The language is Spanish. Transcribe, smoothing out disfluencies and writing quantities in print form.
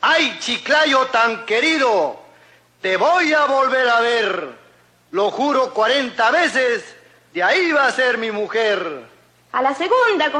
¡Ay, Chiclayo tan querido! Te voy a volver a ver. Lo juro 40 veces, de ahí va a ser mi mujer. A la segunda,